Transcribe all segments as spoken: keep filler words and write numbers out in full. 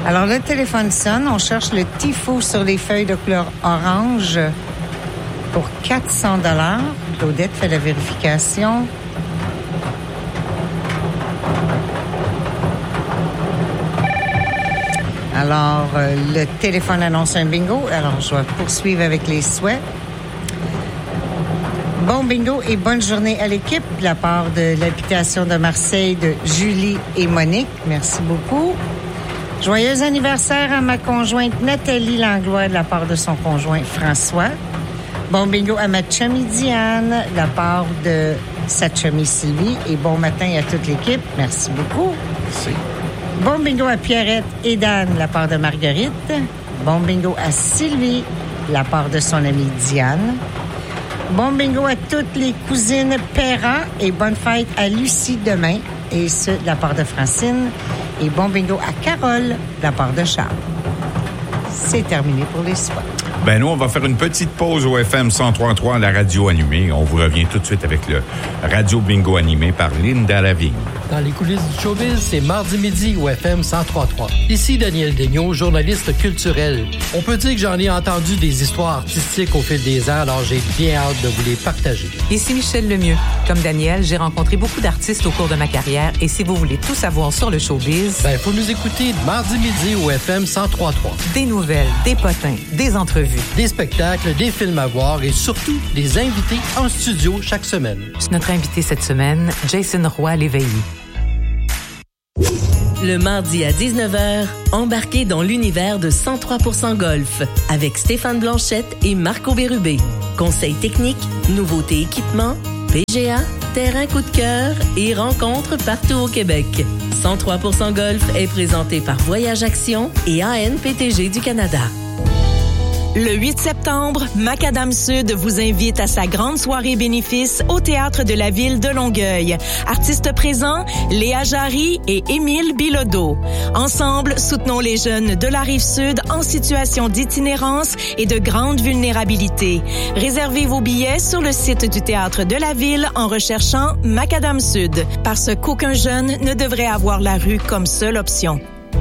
Alors, le téléphone sonne. On cherche le tifo sur les feuilles de couleur orange pour quatre cents dollars. Claudette fait la vérification. Alors, euh, le téléphone annonce un bingo. Alors, je vais poursuivre avec les souhaits. Bon bingo et bonne journée à l'équipe de la part de l'habitation de Marseille de Julie et Monique. Merci beaucoup. Joyeux anniversaire à ma conjointe Nathalie Langlois de la part de son conjoint François. Bon bingo à ma chummy Diane de la part de sa chummy Sylvie. Et bon matin à toute l'équipe. Merci beaucoup. Merci. Bon bingo à Pierrette et Dan de la part de Marguerite. Bon bingo à Sylvie de la part de son amie Diane. Bon bingo à toutes les cousines Perrin et bonne fête à Lucie demain, et ce, de la part de Francine. Et bon bingo à Carole de la part de Charles. C'est terminé pour les soins. Ben nous, on va faire une petite pause au F M cent trois virgule trois, la radio animée. On vous revient tout de suite avec le Radio Bingo animé par Linda Lavigne. Dans les coulisses du showbiz, c'est mardi midi au F M cent trois virgule trois. Ici Daniel Daigneault, journaliste culturel. On peut dire que j'en ai entendu des histoires artistiques au fil des ans, alors j'ai bien hâte de vous les partager. Ici Michel Lemieux. Comme Daniel, j'ai rencontré beaucoup d'artistes au cours de ma carrière, et si vous voulez tout savoir sur le showbiz, ben faut nous écouter mardi midi au F M cent trois virgule trois. Des nouvelles, des potins, des entrevues, des spectacles, des films à voir et surtout des invités en studio chaque semaine. Notre invité cette semaine, Jason Roy-Léveillé. Le mardi à dix-neuf heures, embarquez dans l'univers de cent trois pour cent Golf avec Stéphane Blanchette et Marco Bérubé. Conseils techniques, nouveautés équipements, P G A, terrain coup de cœur et rencontres partout au Québec. cent trois pour cent Golf est présenté par Voyage Action et A N P T G du Canada. Le huit septembre, Macadam Sud vous invite à sa grande soirée bénéfice au Théâtre de la Ville de Longueuil. Artistes présents, Léa Jarry et Émile Bilodeau. Ensemble, soutenons les jeunes de la Rive-Sud en situation d'itinérance et de grande vulnérabilité. Réservez vos billets sur le site du Théâtre de la Ville en recherchant Macadam Sud, parce qu'aucun jeune ne devrait avoir la rue comme seule option.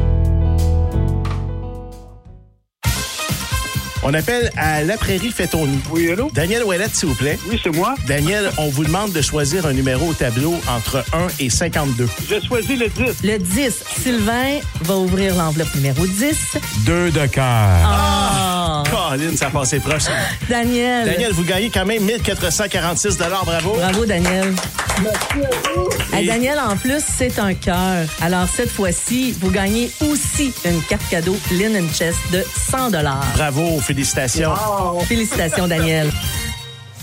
On appelle à La Prairie Fait-on-nous. Oui, allô? Daniel Ouellette, s'il vous plaît. Oui, c'est moi. Daniel, on vous demande de choisir un numéro au tableau entre un et cinquante-deux. J'ai choisi le dix. Le dix, Sylvain va ouvrir l'enveloppe numéro dix. Deux de cœur. Ah! Oh! Colin, ça a passé proche. Daniel. Daniel, vous gagnez quand même mille quatre cent quarante-six dollars. Bravo. Bravo, Daniel. Merci à vous. Hey, Daniel, en plus, c'est un cœur. Alors, cette fois-ci, vous gagnez aussi une carte cadeau Linen Chest de cent dollars. Bravo, félicitations. Wow. Félicitations, Daniel.